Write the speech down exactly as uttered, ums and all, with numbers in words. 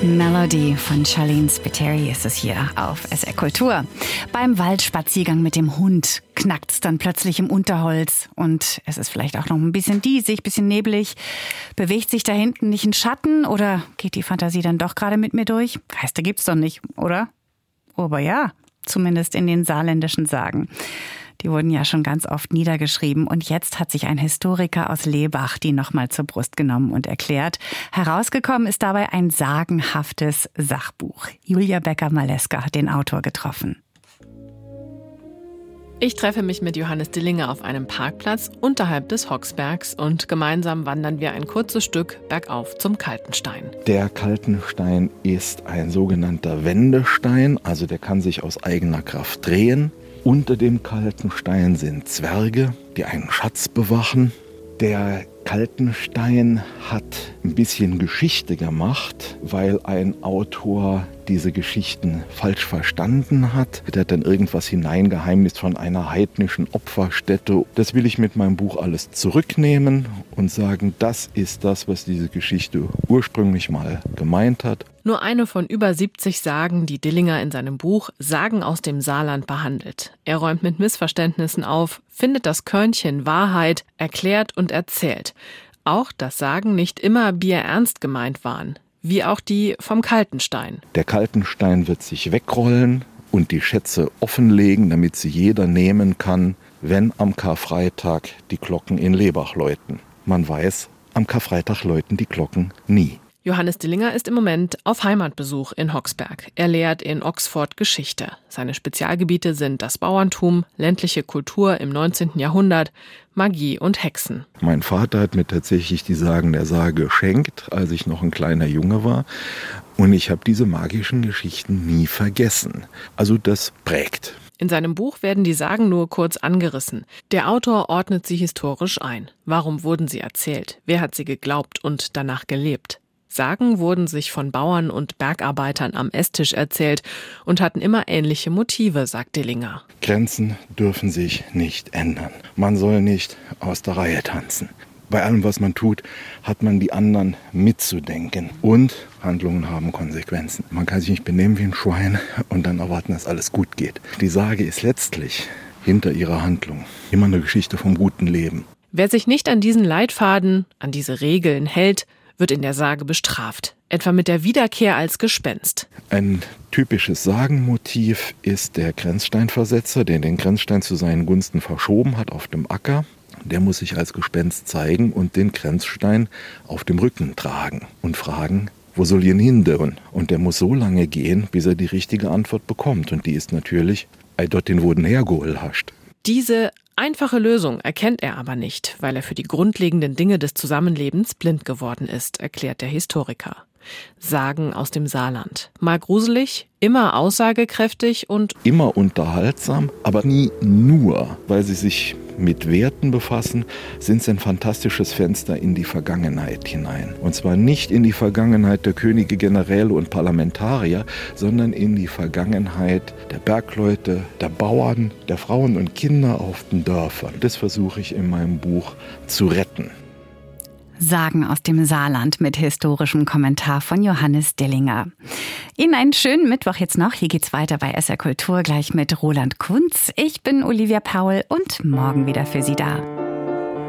Melody von Charlene Spiteri ist es hier auf S R Kultur. Beim Waldspaziergang mit dem Hund knackt's dann plötzlich im Unterholz und es ist vielleicht auch noch ein bisschen diesig, ein bisschen neblig. Bewegt sich da hinten nicht ein Schatten oder geht die Fantasie dann doch gerade mit mir durch? Geister gibt's doch nicht, oder? Aber ja, zumindest in den saarländischen Sagen. Die wurden ja schon ganz oft niedergeschrieben und jetzt hat sich ein Historiker aus Lebach die nochmal zur Brust genommen und erklärt. Herausgekommen ist dabei ein sagenhaftes Sachbuch. Julia Becker-Maleska hat den Autor getroffen. Ich treffe mich mit Johannes Dillinger auf einem Parkplatz unterhalb des Hoxbergs und gemeinsam wandern wir ein kurzes Stück bergauf zum Kaltenstein. Der Kaltenstein ist ein sogenannter Wendestein, also der kann sich aus eigener Kraft drehen. Unter dem Kaltenstein sind Zwerge, die einen Schatz bewachen. Der Kaltenstein hat ein bisschen Geschichte gemacht, weil ein Autor diese Geschichten falsch verstanden hat. Der hat dann irgendwas hineingeheimnist von einer heidnischen Opferstätte. Das will ich mit meinem Buch alles zurücknehmen und sagen, das ist das, was diese Geschichte ursprünglich mal gemeint hat. Nur eine von über siebzig Sagen, die Dillinger in seinem Buch Sagen aus dem Saarland behandelt. Er räumt mit Missverständnissen auf, findet das Körnchen Wahrheit, erklärt und erzählt. Auch, dass Sagen nicht immer bierernst gemeint waren, wie auch die vom Kaltenstein. Der Kaltenstein wird sich wegrollen und die Schätze offenlegen, damit sie jeder nehmen kann, wenn am Karfreitag die Glocken in Lebach läuten. Man weiß, am Karfreitag läuten die Glocken nie. Johannes Dillinger ist im Moment auf Heimatbesuch in Hoxberg. Er lehrt in Oxford Geschichte. Seine Spezialgebiete sind das Bauerntum, ländliche Kultur im neunzehnten Jahrhundert, Magie und Hexen. Mein Vater hat mir tatsächlich die Sagen der Sage geschenkt, als ich noch ein kleiner Junge war. Und ich habe diese magischen Geschichten nie vergessen. Also das prägt. In seinem Buch werden die Sagen nur kurz angerissen. Der Autor ordnet sie historisch ein. Warum wurden sie erzählt? Wer hat sie geglaubt und danach gelebt? Sagen wurden sich von Bauern und Bergarbeitern am Esstisch erzählt und hatten immer ähnliche Motive, sagt Dillinger. Grenzen dürfen sich nicht ändern. Man soll nicht aus der Reihe tanzen. Bei allem, was man tut, hat man die anderen mitzudenken. Und Handlungen haben Konsequenzen. Man kann sich nicht benehmen wie ein Schwein und dann erwarten, dass alles gut geht. Die Sage ist letztlich hinter ihrer Handlung immer eine Geschichte vom guten Leben. Wer sich nicht an diesen Leitfaden, an diese Regeln hält, wird in der Sage bestraft, etwa mit der Wiederkehr als Gespenst. Ein typisches Sagenmotiv ist der Grenzsteinversetzer, der den Grenzstein zu seinen Gunsten verschoben hat auf dem Acker. Der muss sich als Gespenst zeigen und den Grenzstein auf dem Rücken tragen und fragen, wo soll ihn hindern? Und der muss so lange gehen, bis er die richtige Antwort bekommt. Und die ist natürlich, ei dort den Woden hergeholt hast. Diese einfache Lösung erkennt er aber nicht, weil er für die grundlegenden Dinge des Zusammenlebens blind geworden ist, erklärt der Historiker. Sagen aus dem Saarland. Mal gruselig, immer aussagekräftig und immer unterhaltsam, aber nie nur, weil sie sich mit Werten befassen, sind sie ein fantastisches Fenster in die Vergangenheit hinein. Und zwar nicht in die Vergangenheit der Könige, Generäle und Parlamentarier, sondern in die Vergangenheit der Bergleute, der Bauern, der Frauen und Kinder auf den Dörfern. Das versuche ich in meinem Buch zu retten. Sagen aus dem Saarland mit historischem Kommentar von Johannes Dillinger. Ihnen einen schönen Mittwoch jetzt noch. Hier geht's weiter bei S R Kultur gleich mit Roland Kunz. Ich bin Olivia Paul und morgen wieder für Sie da.